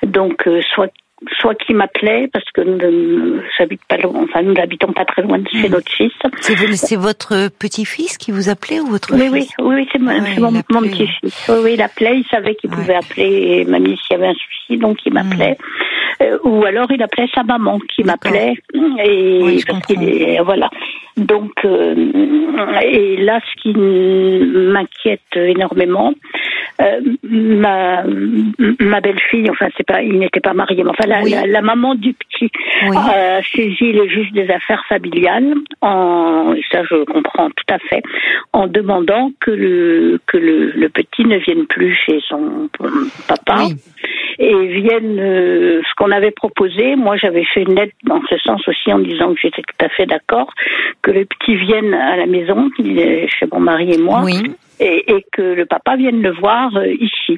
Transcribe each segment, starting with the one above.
Donc soit qui m'appelait parce que j'habite pas loin, enfin nous n'habitons pas très loin de chez notre fils. C'est votre petit-fils qui vous appelait ou votre fils? Oui, c'est mon petit-fils. Oui, il appelait, il savait qu'il pouvait appeler mamie s'il y avait un souci, donc il m'appelait. Ou alors il appelait sa maman qui m'appelait et parce qu'il est, voilà. Donc et là ce qui m'inquiète énormément, ma belle-fille, enfin il n'était pas marié, mais enfin la maman du petit a saisi le juge des affaires familiales, et ça je comprends tout à fait, en demandant que le petit ne vienne plus chez son papa et vienne ce qu'on avait proposé. Moi j'avais fait une lettre dans ce sens aussi en disant que j'étais tout à fait d'accord que le petit vienne à la maison chez mon mari et moi et que le papa vienne le voir ici.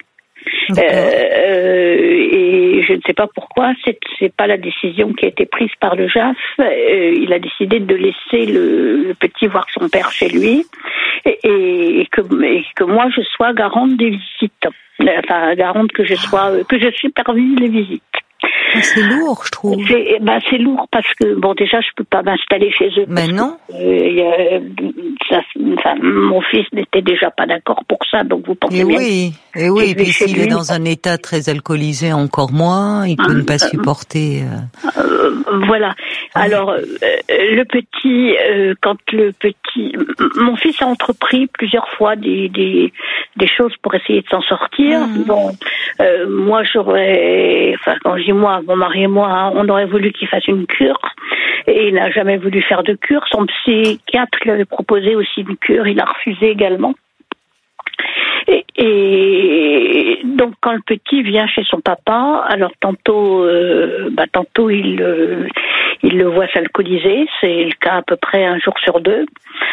Et je ne sais pas pourquoi, c'est pas la décision qui a été prise par le JAF. Il a décidé de laisser le petit voir son père chez lui et que moi je sois garante des visites. Enfin, garante que je supervise les visites. C'est lourd, je trouve. C'est lourd parce que, déjà, je peux pas m'installer chez eux. Mais non. Mon fils n'était déjà pas d'accord pour ça, donc vous pensez bien. Et puis s'il est dans un état très alcoolisé, encore moins, il peut ne pas supporter. Voilà. Alors, le petit, mon fils a entrepris plusieurs fois des choses pour essayer de s'en sortir. Moi, quand je dis moi, mon mari et moi, on aurait voulu qu'il fasse une cure. Et il n'a jamais voulu faire de cure. Son psychiatre lui avait proposé aussi une cure, il a refusé également. Et donc quand le petit vient chez son papa, alors tantôt il le voit s'alcooliser, c'est le cas à peu près un jour sur deux.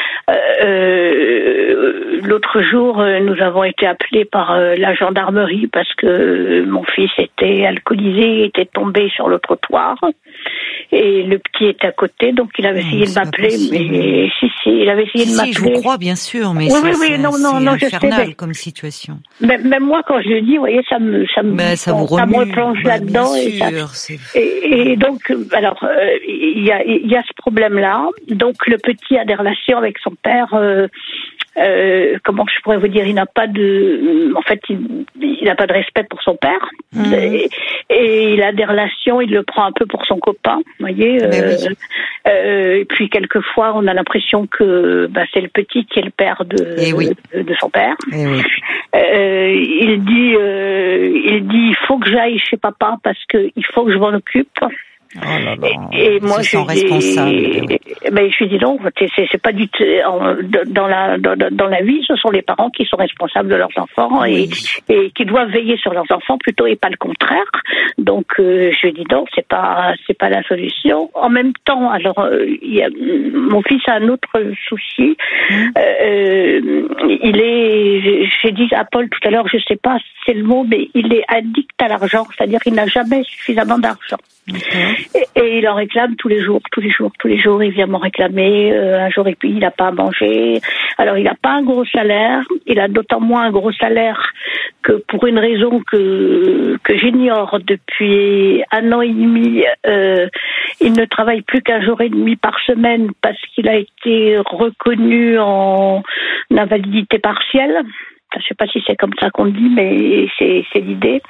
L'autre jour, nous avons été appelés par la gendarmerie parce que mon fils était alcoolisé, était tombé sur le trottoir. Et le petit était à côté, donc il avait essayé de m'appeler, mais il avait essayé de m'appeler. Je vous crois bien sûr, mais c'est infernal comme situation. Même moi, quand je le dis, vous voyez, ça me replonge là-dedans. Et donc, alors, il y a ce problème-là. Donc, le petit a des relations avec son père. Comment je pourrais vous dire, il n'a pas de respect pour son père et il a des relations, il le prend un peu pour son copain, vous voyez. Et puis quelquefois on a l'impression que c'est le petit qui est le père de son père. Il dit il faut que j'aille chez papa parce que il faut que je m'en occupe. Oh là là, et moi je lui dis non, c'est pas du tout dans la vie, ce sont les parents qui sont responsables de leurs enfants et qui doivent veiller sur leurs enfants plutôt et pas le contraire. Donc je lui dis non, c'est pas la solution. En même temps, alors mon fils a un autre souci. J'ai dit à Paul tout à l'heure, je sais pas si c'est le mot, mais il est addict à l'argent, c'est-à-dire qu'il n'a jamais suffisamment d'argent. Et il en réclame tous les jours, il vient m'en réclamer. Un jour et puis il n'a pas à manger. Alors il n'a pas un gros salaire, il a d'autant moins un gros salaire que pour une raison que j'ignore depuis 1 an et demi, il ne travaille plus qu'1 jour et demi par semaine parce qu'il a été reconnu en invalidité partielle. Je ne sais pas si c'est comme ça qu'on dit, mais c'est l'idée.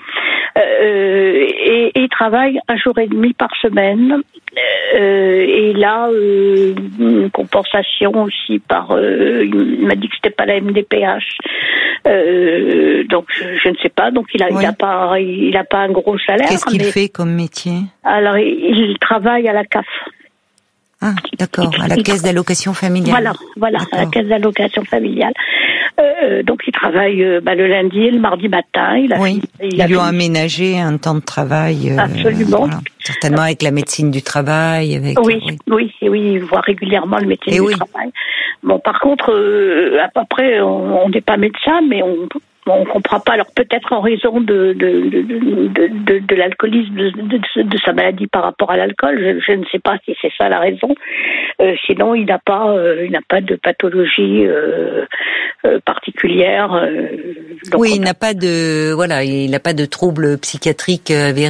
Et il travaille 1 jour et demi par semaine. Et là, une compensation aussi il m'a dit que c'était pas la MDPH. Donc je ne sais pas. Donc il a pas un gros salaire. Qu'est-ce qu'il fait comme métier? Alors il travaille à la CAF. Ah, d'accord, à la caisse d'allocation familiale. Voilà, à la caisse d'allocation familiale. Donc il travaille le lundi et le mardi matin. Ils lui ont aménagé un temps de travail. Absolument. Certainement avec la médecine du travail. Oui, il voit régulièrement le médecin du travail. Bon, par contre, après, on n'est pas médecin, mais on comprend pas. Alors peut-être en raison de l'alcoolisme, de sa maladie par rapport à l'alcool. Je ne sais pas si c'est ça la raison. Sinon, il n'a pas de pathologie particulière. Donc il n'a pas de troubles psychiatriques